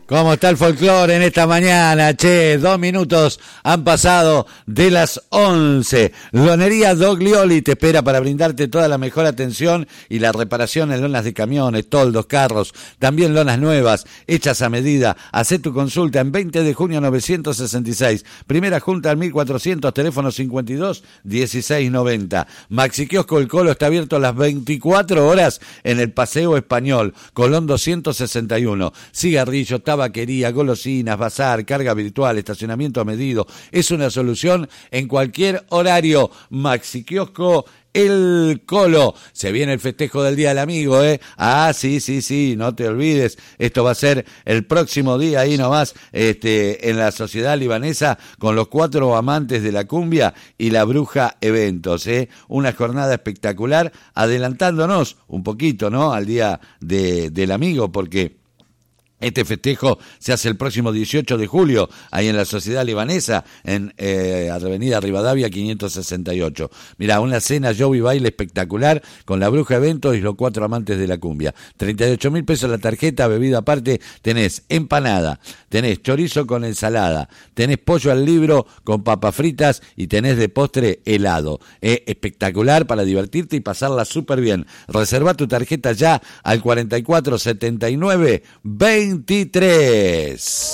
¿Cómo está el folclore en esta mañana? Che, 2 minutos han pasado de las 11. Lonería Doglioli te espera para brindarte toda la mejor atención y la reparación en lonas de camiones, toldos, carros, también lonas nuevas, hechas a medida. Hacé tu consulta en 20 de junio 966. Primera junta al 1400, teléfono 52 16 90. Maxi Kiosco El Colo está abierto a las 24 horas en el Paseo Español, Colón 261. Cigarrillos, tabaquería, golosinas, bazar, carga virtual, estacionamiento a medido. Es una solución en cualquier horario. Maxi Kiosco El Colo. Se viene el festejo del Día del Amigo, ¿eh? Ah, sí, no te olvides. Esto va a ser el próximo día ahí nomás, en la Sociedad Libanesa, con los 4 amantes de la cumbia y la Bruja Eventos, ¿eh? Una jornada espectacular, adelantándonos un poquito, ¿no? Al Día del Amigo, porque este festejo se hace el próximo 18 de julio, ahí en la Sociedad Libanesa, en Avenida Rivadavia 568. Mirá, una cena, show y baile espectacular con la Bruja Eventos y los 4 amantes de la cumbia. 38.000 pesos la tarjeta, bebida aparte, tenés empanada, tenés chorizo con ensalada, tenés pollo al libro con papas fritas y tenés de postre helado. Espectacular para divertirte y pasarla súper bien. Reserva tu tarjeta ya al 44 79 23.